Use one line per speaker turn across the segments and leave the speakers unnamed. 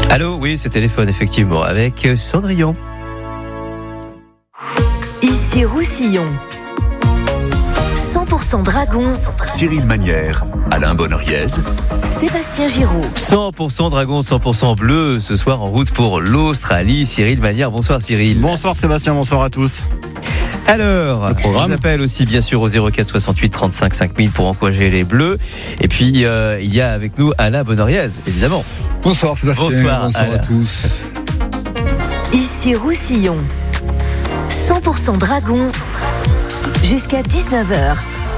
Allô, oui, ce téléphone, effectivement, avec Cendrillon.
Ici Roussillon. 100% Dragon.
Cyril Manière, Alain Bonneriez,
Sébastien Giraud.
100% Dragon, 100% bleu, ce soir en route pour l'Australie. Cyril Manière, bonsoir Cyril.
Bonsoir Sébastien, bonsoir à tous.
Alors, on vous appelle aussi bien sûr au 04 68 35 5000 pour encourager les Bleus. Et puis, il y a avec nous Alain Bonneriez, évidemment.
Bonsoir Sébastien, bonsoir à tous.
Ici Roussillon. 100% Dragon. Jusqu'à 19h.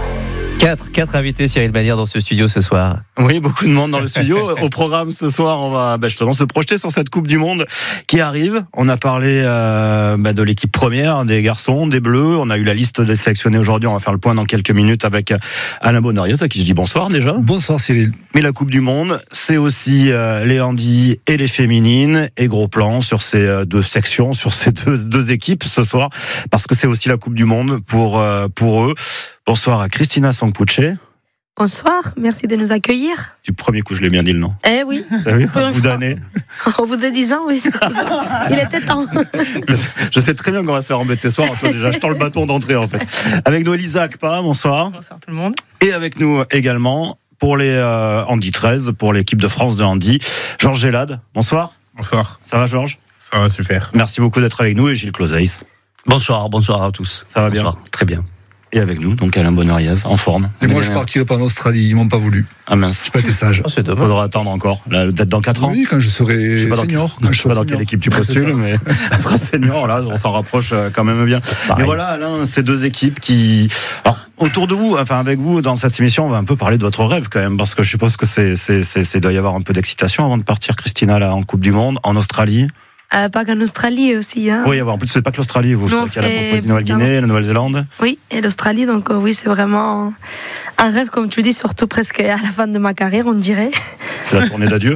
4 invités Cyril Manière dans ce studio ce soir.
Oui, beaucoup de monde dans le studio. Au programme ce soir, on va justement se projeter sur cette Coupe du Monde qui arrive. On a parlé de l'équipe première, des garçons, des Bleus. On a eu la liste des sélectionnés aujourd'hui. On va faire le point dans quelques minutes avec Alain Bonneriez, à qui je dis bonsoir déjà.
Bonsoir Cyril.
Mais la Coupe du Monde, c'est aussi les handis et les féminines. Et gros plan sur ces deux sections, sur ces deux équipes ce soir, parce que c'est aussi la Coupe du Monde pour eux. Bonsoir à Christina Sangpuche.
Bonsoir, merci de nous accueillir.
Du premier coup, je l'ai bien dit le nom.
Eh oui.
Au bout d'années.
Au bout de 10 ans, oui. Il était temps.
Je sais très bien qu'on va se faire embêter ce soir. Toi, déjà, je tends le bâton d'entrée, en fait. Avec nous, Elisa Akpa, bonsoir.
Bonsoir tout le monde.
Et avec nous également, pour les Handi 13, pour l'équipe de France de Handi, Georges Gélade. Bonsoir.
Bonsoir.
Ça va, Georges ?
Ça va, super.
Merci beaucoup d'être avec nous. Et Gilles Closeis.
Bonsoir à tous.
Ça va bien ?
Bonsoir, très bien.
Et avec nous, donc Alain Bonneriez, en forme.
Et moi, je partirai pas en Australie, ils m'ont pas voulu.
Ah mince.
J'ai pas été sage.
Il faudra attendre encore, peut-être dans 4 ans.
Oui, quand je serai senior.
Je sais pas dans quelle équipe tu postules, mais ça sera senior, là, on s'en rapproche quand même bien. Pareil. Mais voilà, Alain, ces deux équipes qui... Alors, autour de vous, enfin avec vous, dans cette émission, on va un peu parler de votre rêve quand même, parce que je suppose que c'est doit y avoir un peu d'excitation avant de partir, Christina, là, en Coupe du Monde, en Australie.
Pas qu'en Australie aussi. Hein.
Oui, en plus, c'est pas que l'Australie, vous savez qu'il y a la Papouasie-Nouvelle-Guinée, la Nouvelle-Zélande.
Oui, et l'Australie, donc oui, c'est vraiment un rêve, comme tu dis, surtout presque à la fin de ma carrière, on dirait.
C'est la tournée d'adieu.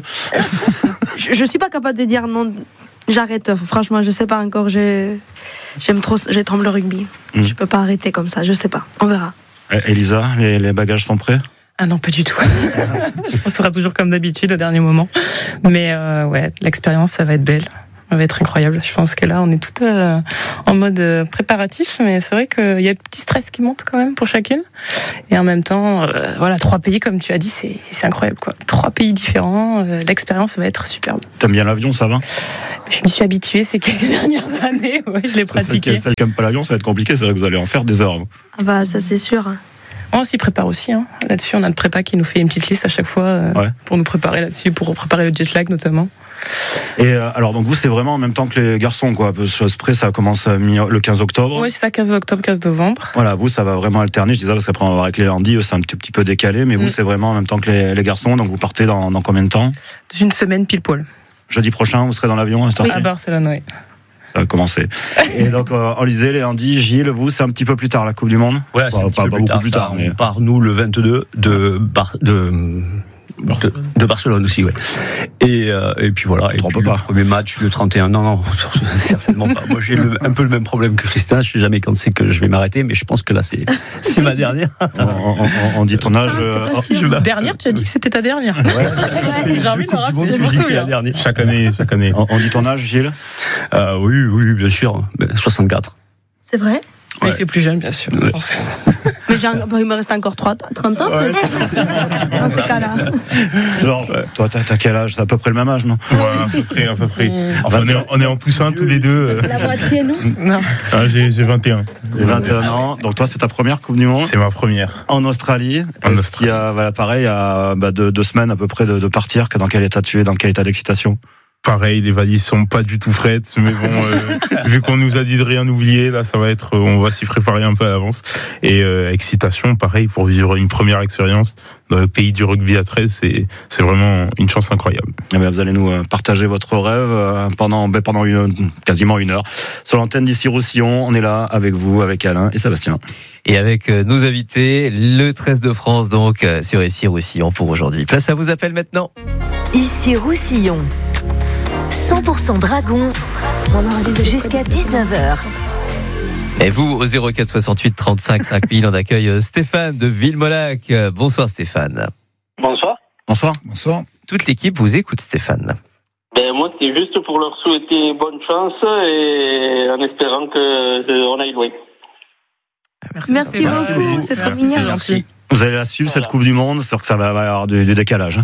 Je suis pas capable de dire non, j'arrête, franchement, je sais pas encore, j'aime trop le rugby. Je peux pas arrêter comme ça, je sais pas, on verra.
Elisa, les bagages sont prêts ?
Ah non, pas du tout. On sera toujours comme d'habitude au dernier moment. Mais ouais, l'expérience, ça va être belle. Ça va être incroyable. Je pense que là, on est toutes en mode préparatif, mais c'est vrai qu'il y a un petit stress qui monte quand même pour chacune. Et en même temps, voilà, 3 pays, comme tu as dit, c'est incroyable, quoi. 3 pays différents, l'expérience va être superbe.
T'aimes bien l'avion, ça va ?
Je m'y suis habituée ces quelques dernières années, ouais, je l'ai pratiqué.
Celle qui n'aime pas l'avion, ça va être compliqué, c'est vrai que vous allez en faire des heures.
Ah bah, ça c'est sûr.
On s'y prépare aussi. Hein. Là-dessus, on a de prépa qui nous fait une petite liste à chaque fois pour nous préparer là-dessus, pour préparer le jet lag notamment.
Et alors, donc vous, c'est vraiment en même temps que les garçons, quoi. Chose près, ça commence le 15 octobre.
Oui, c'est ça, 15 octobre, 15 novembre.
Voilà, vous, ça va vraiment alterner. Je disais ça parce qu'après, on va voir avec les handis, c'est un petit peu décalé, mais vous, c'est vraiment en même temps que les garçons. Donc, vous partez dans combien de temps ?
Une semaine pile poil.
Jeudi prochain, vous serez dans l'avion à cette heure-ci ?
À Barcelone, oui.
Ça va commencer. Et donc, on lisait les handis, Gilles, vous, c'est un petit peu plus tard, la Coupe du Monde ?
Ouais, c'est un petit peu beaucoup plus tard. Mais... On part, nous, le 22 de Barcelone aussi, ouais. Et puis voilà. Et puis le premier match, le 31. Non, certainement pas. Moi, j'ai un peu le même problème que Christina. Je sais jamais quand c'est que je vais m'arrêter, mais je pense que là, c'est ma dernière.
On dit ton âge.
Dernière, tu as dit que c'était ta dernière.
Ouais,
j'ai envie de me rappeler. Je me souviens.
Chaque année.
On dit ton âge, Gilles ?
Oui, bien sûr. 64.
C'est vrai ?
Mais il fait plus jeune, bien sûr.
Ouais.
Mais il me reste encore 30 ans dans ces cas-là.
Georges, toi, t'as quel âge ? C'est à peu près le même âge, non ?
Ouais, à peu près. Enfin, on est en plus un tous les deux.
La moitié, non ?
Non.
Ah, j'ai 21.
J'ai 21 ans. Donc toi, c'est ta première Coupe du Monde ?
C'est ma première.
En Australie. Il y a, pareil, il y a 2 semaines à peu près de partir. Dans quel état tu es ? Dans quel état d'excitation ?
Pareil, les valises sont pas du tout frettes, mais bon, vu qu'on nous a dit de rien oublier, là, ça va être, on va s'y préparer un peu à l'avance. Et excitation, pareil, pour vivre une première expérience dans le pays du rugby à 13, c'est vraiment une chance incroyable.
Et bien, vous allez nous partager votre rêve pendant quasiment 1 heure sur l'antenne d'Ici Roussillon. On est là avec vous, avec Alain et Sébastien.
Et avec nos invités, le 13 de France, donc, sur Ici Roussillon pour aujourd'hui. Place à vous appelle maintenant.
Ici Roussillon. 100% Dragon. Jusqu'à 19h.
Et vous, au 04 68 35 5000, on accueille Stéphane de Villemolac. Bonsoir Stéphane.
Bonsoir.
Bonsoir.
Bonsoir.
Toute l'équipe vous écoute, Stéphane.
Ben, moi, Moi, c'était juste pour leur souhaiter bonne chance et en espérant qu'on aille loin.
Merci beaucoup, c'est trop mignon.
Merci. Vous allez la suivre, cette Coupe du Monde, c'est sûr que ça va avoir du décalage.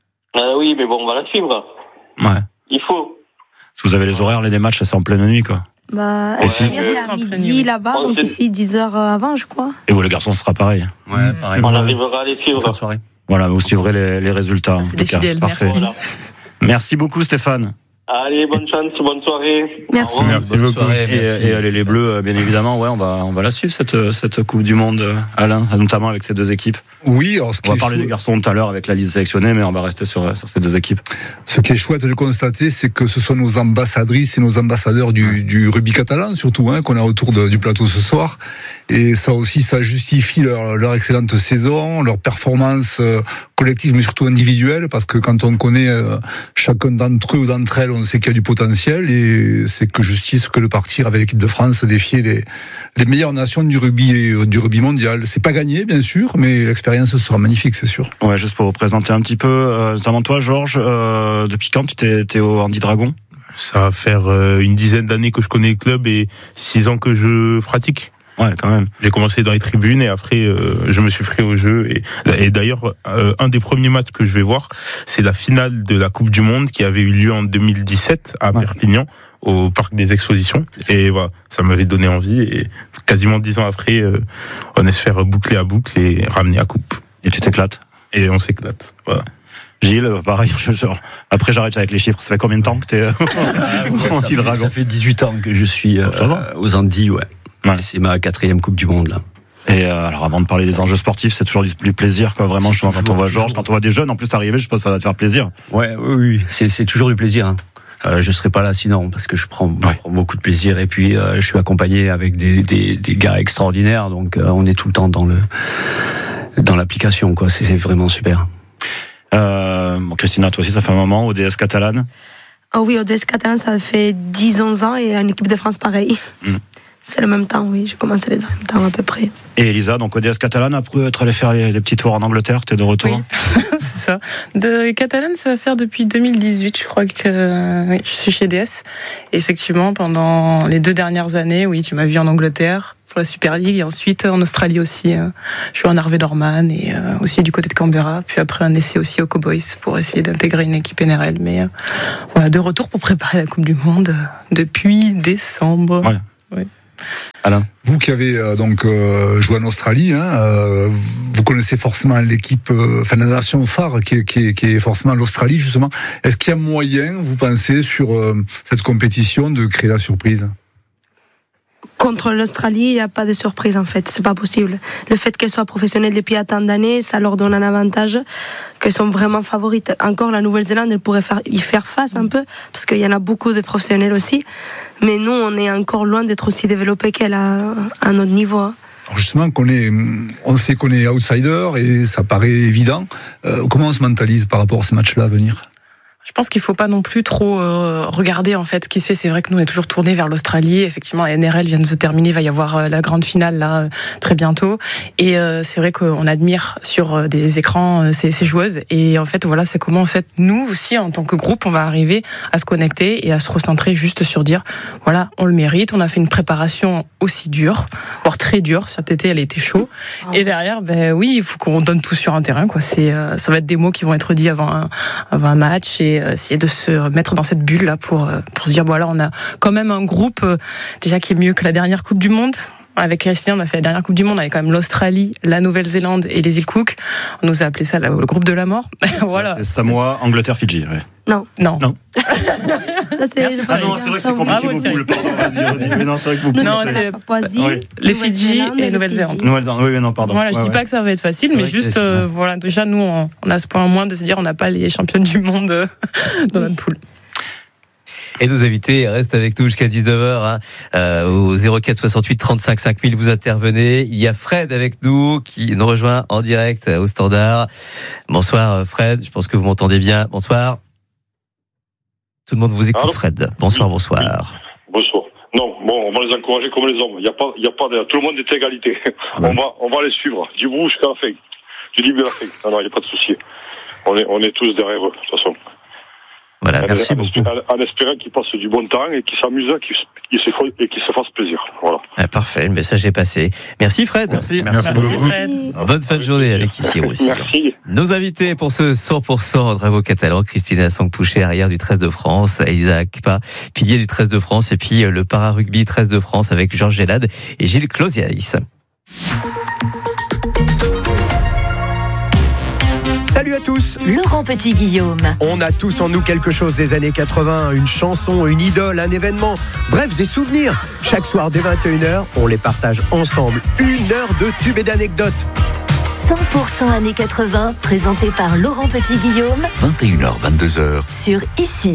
Oui, mais bon, on va la suivre.
Ouais.
Il faut.
Parce que vous avez les horaires, les matchs, c'est en pleine nuit, quoi.
Bah, c'est à midi là-bas, donc ici 10 heures avant, je crois.
Et vous, les garçons, ce sera pareil.
Ouais, pareil.
On arrivera à les suivre.
Soirée.
Voilà, vous suivrez les résultats.
C'est des fidèles,
parfait.
merci.
Voilà.
Merci beaucoup, Stéphane.
Allez, bonne chance, bonne soirée.
Merci.
Merci beaucoup.
Soirée,
Et allez, les Bleus, bien évidemment, ouais, on va la suivre, cette Coupe du Monde, Alain, notamment avec ces deux équipes.
Oui, alors
On va parler des garçons tout à l'heure avec la liste sélectionnée, mais on va rester sur ces deux équipes.
ce qui est chouette de constater, c'est que ce sont nos ambassadrices et nos ambassadeurs du rugby catalan, surtout, qu'on a autour du plateau ce soir. Et ça aussi, ça justifie leur excellente saison, leur performance collective, mais surtout individuelle, parce que quand on connaît chacun d'entre eux ou d'entre elles, on sait qu'il y a du potentiel, et c'est que justice que de partir avec l'équipe de France défier les meilleures nations du rugby mondial. C'est pas gagné, bien sûr, mais l'expérience sera magnifique, c'est sûr.
Ouais, juste pour vous présenter un petit peu, notamment toi, Georges, depuis quand tu t'es au Andy Dragon ?
Ça va faire une dizaine d'années que je connais le club et 6 ans que je pratique.
Ouais, quand même.
J'ai commencé dans les tribunes et après je me suis fait au jeu. Et d'ailleurs, un des premiers matchs que je vais voir, c'est la finale de la Coupe du Monde qui avait eu lieu en 2017 à Perpignan, au Parc des Expositions. Et voilà, ça m'avait donné envie. Et quasiment 10 ans après, on espère boucler à boucle et ramener à coupe.
Et tu t'éclates.
Et on s'éclate. Voilà.
Gilles, pareil, après j'arrête avec les chiffres. Ça fait combien de temps que t'es au Andy Dragon ?
Ça fait 18 ans que je suis aux Antilles, ouais. C'est ma 4e Coupe du Monde, là.
Et alors avant de parler des enjeux sportifs, c'est toujours du plaisir, quoi. Vraiment, quand on voit Georges, quand on voit des jeunes, en plus arriver, je pense que ça va te faire plaisir.
Ouais, oui, c'est toujours du plaisir. Hein. Je serais pas là sinon, parce que je prends beaucoup de plaisir. Et puis je suis accompagné avec des gars extraordinaires, donc on est tout le temps dans l'application, quoi. C'est vraiment super.
Christina, toi aussi, ça fait un moment, ODS Catalane.
Oh oui, ODS Catalane, ça fait 10-11 ans, et en équipe de France, pareil. C'est le même temps, oui. J'ai commencé les deux en même temps, à peu près.
Et Elisa, donc ODS Catalane, après être allé faire les petits tours en Angleterre, t'es de retour ?
Oui, c'est ça. De Catalane, ça va faire depuis 2018, je crois que oui, je suis chez DS. Et effectivement, pendant les 2 dernières années, oui, tu m'as vu en Angleterre pour la Super League, et ensuite en Australie aussi. Je suis en Harvey Norman et aussi du côté de Canberra. Puis après un essai aussi aux Cowboys pour essayer d'intégrer une équipe NRL. Mais voilà, de retour pour préparer la Coupe du Monde depuis décembre.
Ouais.
Oui.
Alain, vous qui avez joué en Australie, vous connaissez forcément l'équipe, la nation phare qui est forcément l'Australie, justement. Est-ce qu'il y a moyen, vous pensez, sur cette compétition, de créer la surprise ?
Contre l'Australie, il n'y a pas de surprise, en fait. C'est pas possible. Le fait qu'elles soient professionnelles depuis tant d'années, ça leur donne un avantage, qu'elles sont vraiment favorites. Encore, la Nouvelle-Zélande, elle pourrait y faire face un peu, parce qu'il y en a beaucoup de professionnels aussi. Mais nous, on est encore loin d'être aussi développés qu'elle à notre niveau. Alors
justement, on sait qu'on est outsider et ça paraît évident. Comment on se mentalise par rapport à ces matchs-là à venir ?
Je pense qu'il faut pas non plus trop regarder en fait ce qui se fait. C'est vrai que nous on est toujours tourné vers l'Australie. Effectivement, la NRL vient de se terminer. Il va y avoir la grande finale là très bientôt. Et c'est vrai qu'on admire sur des écrans ces joueuses. Et en fait, voilà, c'est comment en fait nous aussi en tant que groupe, on va arriver à se connecter et à se recentrer juste sur dire voilà, on le mérite. On a fait une préparation aussi dure, voire très dure. Cet été, elle a été chaud. Et derrière, ben oui, il faut qu'on donne tout sur un terrain. Quoi. Ça va être des mots qui vont être dits avant un match. Et essayer de se mettre dans cette bulle là pour se dire voilà, on a quand même un groupe déjà qui est mieux que la dernière Coupe du Monde. Avec Christian, on a fait la dernière Coupe du Monde avec quand même l'Australie, la Nouvelle-Zélande et les îles Cook. On nous a appelé ça le groupe de la mort. Voilà.
C'est Samoa, Angleterre, Fidji. Ouais.
Non. Ça c'est.
Ah non, c'est vrai que c'est compliqué beaucoup. Le pardon, vas-y. Mais non, c'est vrai que vous.
Non, c'est Papouasie,
les Fidji et Nouvelle-Zélande.
Oui, non, pardon.
Voilà, je dis pas que ça va être facile, mais juste voilà, déjà nous on a ce point en moins de se dire on n'a pas les championnes du monde dans notre poule.
Et nos invités restent avec nous jusqu'à 19h au 04 68 35 5000. Vous intervenez. Il y a Fred avec nous qui nous rejoint en direct au standard. Bonsoir Fred, je pense que vous m'entendez bien. Bonsoir. Tout le monde vous écoute. Allô, Fred. Bonsoir.
Oui. Bonsoir. Non, bon, on va les encourager comme les hommes. Il y a pas tout le monde est égalité. On va les suivre du bout jusqu'à la fin, du début à la fin. Non, il n'y a pas de souci. On est tous derrière eux, de toute façon.
Voilà, merci beaucoup.
En espérant qu'il passe du bon temps et qu'il s'amuse, qu'il se fasse plaisir. Voilà.
Parfait, le message est passé. Merci Fred.
Merci
beaucoup. Fred.
Bonne fin de journée avec Ici Roussillon.
Merci.
Nos invités pour ce 100% Drago catalan, Christina Song-Pouchet, arrière du 13 de France, Elisa Akpa, pilier du 13 de France, et puis le para-rugby 13 de France avec Georges Gélade et Gilles Closiaïs.
Salut à tous.
Laurent Petit-Guillaume.
On a tous en nous quelque chose des années 80, une chanson, une idole, un événement, bref des souvenirs. Chaque soir dès 21h, on les partage ensemble. 1 heure de tubes et d'anecdotes.
100% années 80, présenté par Laurent Petit-Guillaume.
21h, 22h.
Sur Ici.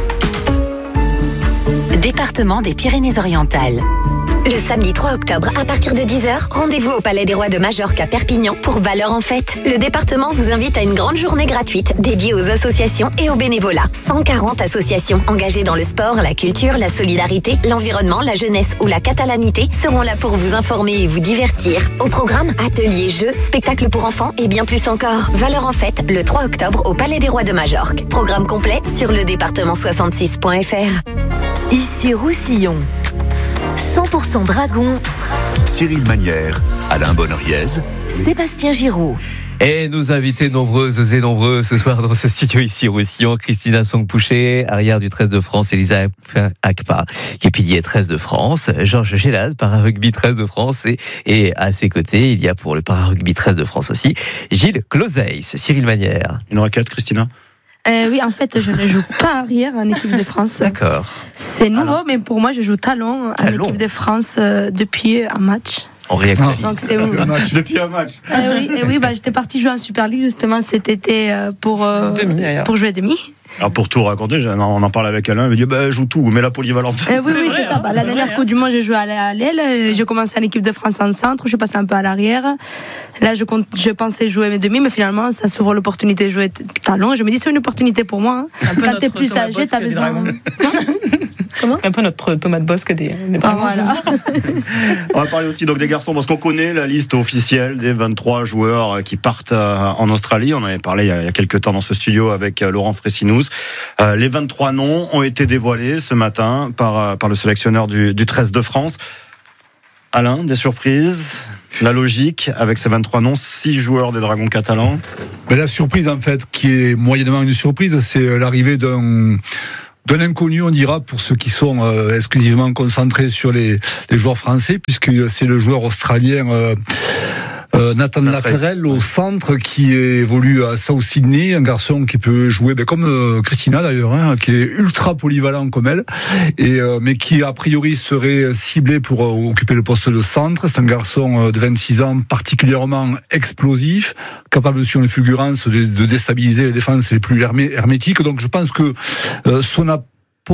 Département des Pyrénées-Orientales.
Le samedi 3 octobre, à partir de 10h, rendez-vous au Palais des Rois de Majorque à Perpignan pour Valeurs en Fête. Le département vous invite à une grande journée gratuite dédiée aux associations et au bénévolat. 140 associations engagées dans le sport, la culture, la solidarité, l'environnement, la jeunesse ou la catalanité seront là pour vous informer et vous divertir. Au programme, ateliers, jeux, spectacles pour enfants et bien plus encore. Valeurs en Fête, le 3 octobre au Palais des Rois de Majorque. Programme complet sur le département66.fr.
Ici Roussillon. 100% Dragon.
Cyril Manière, Alain Bonneriez,
Sébastien Giraud.
Et nos invités nombreuses et nombreux ce soir dans ce studio Ici Roussillon, Christina Song-Pouchet, arrière du 13 de France, Elisa Akpa, qui est pilier 13 de France, Georges Gélade, para-rugby 13 de France, et à ses côtés, il y a pour le para-rugby 13 de France aussi, Gilles Closiaïs. Cyril Manière.
Une requête, Christina?
Oui, en fait, je ne joue pas arrière en équipe de France.
D'accord.
C'est nouveau, mais pour moi, je joue talon en équipe de France depuis un match.
On réactualise.
Donc c'est
Depuis un match.
Oui, j'étais partie jouer en Super League justement cet été pour jouer demi.
Alors pour tout raconter, on en parle avec Alain, il me dit je joue tout, mais la polyvalente.
Oui, c'est ça. La dernière Coupe du Monde, j'ai joué à l'aile, j'ai commencé en équipe de France en centre, je suis passé un peu à l'arrière. Là, je pensais jouer mes demi, mais finalement, ça s'ouvre l'opportunité de jouer talon. Je me dis, c'est une opportunité pour moi. Quand t'es plus âgé, t'as besoin. Comment ?
Un peu notre tomate bosque des
voilà.
On va parler aussi donc des garçons, parce qu'on connaît la liste officielle des 23 joueurs qui partent en Australie. On en avait parlé il y a quelques temps dans ce studio avec Laurent Fressinous. Les 23 noms ont été dévoilés ce matin par le sélectionneur du 13 de France. Alain, des surprises? La logique avec ces 23 noms, 6 joueurs des Dragons catalans.
La surprise en fait, qui est moyennement une surprise, c'est l'arrivée d'un inconnu, on dira, pour ceux qui sont exclusivement concentrés sur les joueurs français, puisque c'est le joueur australien Nathan Laterel au centre, qui évolue à South Sydney, un garçon qui peut jouer comme Christina d'ailleurs, qui est ultra polyvalent comme elle, mais qui a priori serait ciblé pour occuper le poste de centre. C'est un garçon de 26 ans particulièrement explosif, capable sur une fulgurance de déstabiliser les défenses les plus hermétiques. Donc je pense que son apport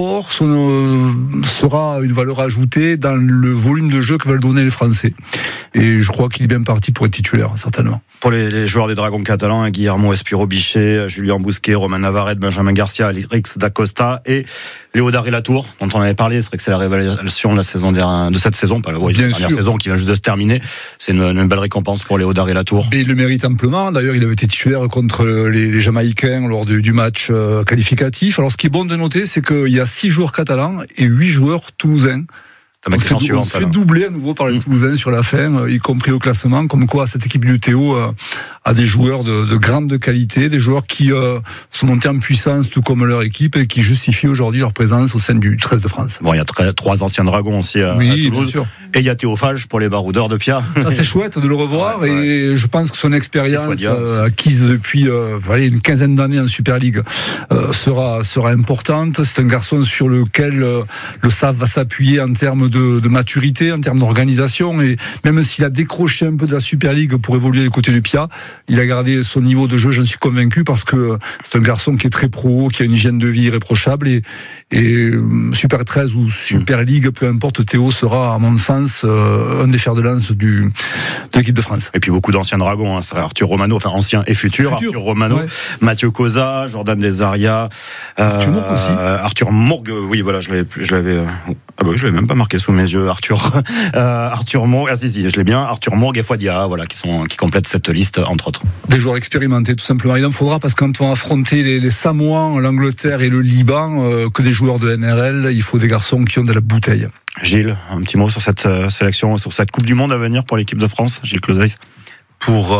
sera une valeur ajoutée dans le volume de jeu que veulent donner les Français. Et je crois qu'il est bien parti pour être titulaire, certainement.
Pour les joueurs des Dragons catalans, Guillermo Espiro-Bichet, Julien Bousquet, Romain Navarrete, Benjamin Garcia, Alix Dacosta et Léodard Latour, dont on avait parlé. C'est vrai que c'est la révélation de la saison de cette saison, pas la dernière saison qui vient juste de se terminer. C'est une belle récompense pour Léodard Latour.
Et il le mérite amplement. D'ailleurs, il avait été titulaire contre les Jamaïcains lors du match qualificatif. Alors, ce qui est bon de noter, c'est qu'il y a 6 joueurs catalans et 8 joueurs toulousains. On se fait doubler à nouveau par les Toulousains sur la fin, y compris au classement, comme quoi cette équipe du Théo a des joueurs de grande qualité, des joueurs qui sont montés en puissance tout comme leur équipe et qui justifient aujourd'hui leur présence au sein du 13 de France.
Bon, il y a 3 anciens Dragons aussi à Toulouse. Bien sûr. Et il y a Théophage pour les baroudeurs de Pia.
Ça c'est chouette de le revoir et je pense que son expérience acquise depuis une quinzaine d'années en Super League sera importante. C'est un garçon sur lequel le SAF va s'appuyer en termes de maturité, en termes d'organisation, et même s'il a décroché un peu de la Super League pour évoluer du côté du Pia, il a gardé son niveau de jeu, j'en suis convaincu, parce que c'est un garçon qui est très pro, qui a une hygiène de vie irréprochable, et Super 13 ou Super League, peu importe, Théo sera, à mon sens, un des fers de lance de l'équipe de France.
Et puis beaucoup d'anciens Dragons, c'est Arthur Romano, enfin ancien et futur. Arthur Romano, ouais. Mathieu Cosa, Jordan Desaria,
Arthur Mourgue aussi.
Arthur Mourgue, oui, voilà, je l'avais même pas marqué sous mes yeux, Arthur Mourgue, je l'ai bien, Arthur Mourgue et Fouadia, voilà, qui complètent cette liste entre entre autres.
Des joueurs expérimentés, tout simplement. Il en faudra, parce que quand on va affronter les Samoans, l'Angleterre et le Liban, que des joueurs de NRL, il faut des garçons qui ont de la bouteille.
Gilles, un petit mot sur cette sélection, sur cette Coupe du Monde à venir pour l'équipe de France, Gilles Clauseis.
Pour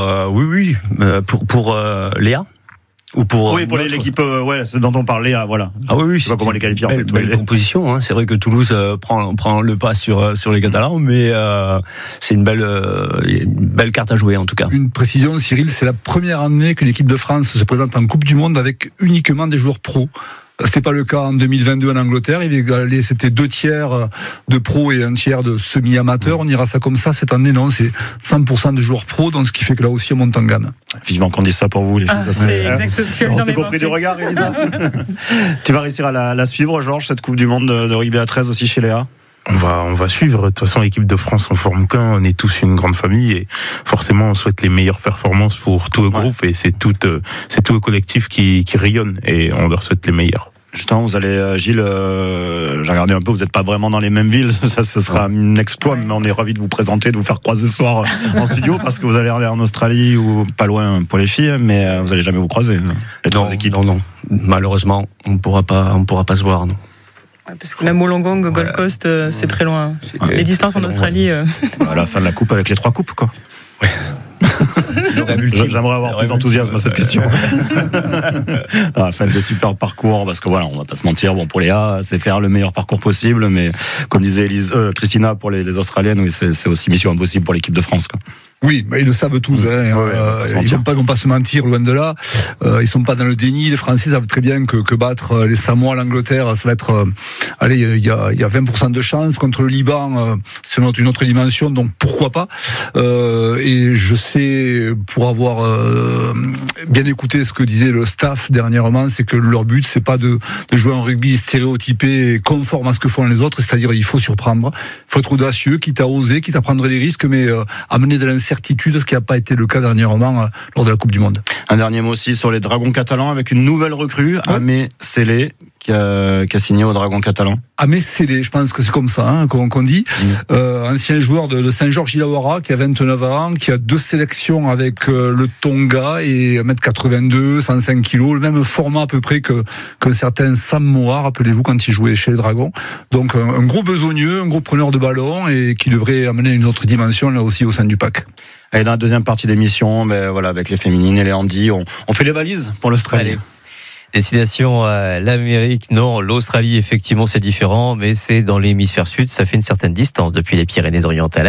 Léa ou pour
l'équipe c'est dont on parlait, voilà.
Ah oui,
je sais pas comment les qualifier.
Belle composition, hein. C'est vrai que Toulouse prend le pas sur les Catalans, mais c'est une belle carte à jouer en tout cas.
Une précision, Cyril, c'est la première année que l'équipe de France se présente en Coupe du Monde avec uniquement des joueurs pros. C'était pas le cas en 2022 en Angleterre. C'était 2 tiers de pros et 1 tiers de semi-amateurs. On ira ça comme ça. Cette année, non, c'est 100% de joueurs pros, donc ce qui fait que là aussi on monte en gamme.
Vivement qu'on dise ça pour vous, les filles.
C'est exact.
On s'est compris du regard, Elisa. Tu vas réussir à la suivre, Georges, cette Coupe du Monde de rugby à 13 aussi chez Léa?
On va suivre. De toute façon, l'équipe de France en forme qu'un. On est tous une grande famille et forcément, on souhaite les meilleures performances pour tout le groupe et c'est tout le collectif qui rayonne et on leur souhaite les meilleurs.
Justement, vous allez, Gilles, j'ai regardé un peu, vous n'êtes pas vraiment dans les mêmes villes, ça ce sera un exploit, mais on est ravis de vous présenter, de vous faire croiser ce soir en studio, parce que vous allez aller en Australie ou pas loin pour les filles, mais vous n'allez jamais vous croiser, les trois équipes.
Non, malheureusement, on pourra pas se voir, non.
Ouais, parce que même Wollongong, Gold Coast, c'est très loin. Les distances en Australie.
À la fin de la coupe avec les 3 coupes, quoi.
Ouais.
J'aimerais avoir plus d'enthousiasme à cette question. Faites des super parcours, parce que voilà, on va pas se mentir, bon, pour Léa, c'est faire le meilleur parcours possible, mais comme disait Christina pour les Australiennes, oui, c'est aussi mission impossible pour l'équipe de France, quoi.
Oui, ils le savent tous. Ils vont pas se mentir, loin de là. Ils sont pas dans le déni. Les Français savent très bien que battre les Samoa, l'Angleterre, ça va être. Il y a 20% de chance contre le Liban. C'est une autre dimension, donc pourquoi pas. Et je sais, pour avoir bien écouté ce que disait le staff dernièrement, c'est que leur but, c'est pas de jouer un rugby stéréotypé et conforme à ce que font les autres. C'est-à-dire, il faut surprendre, il faut être audacieux, quitte à oser, quitte à prendre des risques, mais amener de l'incertitude, ce qui n'a pas été le cas dernièrement lors de la Coupe du Monde.
Un dernier mot aussi sur les Dragons catalans avec une nouvelle recrue, Amé Sélé, qui a signé au Dragon catalan.
Amé Sélé, je pense que c'est comme ça qu'on dit. Ancien joueur de Saint-Georges-Illawarra, qui a 29 ans, qui a 2 sélections avec le Tonga et 1m82, 105 kg, le même format à peu près que certains Samoa, rappelez-vous, quand il jouait chez les Dragons. Donc un gros besogneux, un gros preneur de ballon et qui devrait amener une autre dimension là aussi au sein du pack.
Et dans la deuxième partie d'émission, avec les féminines et les handis, on fait les valises pour l'Australie.
Allez. Destination l'Amérique, non, l'Australie effectivement c'est différent, mais c'est dans l'hémisphère sud, ça fait une certaine distance depuis les Pyrénées-Orientales.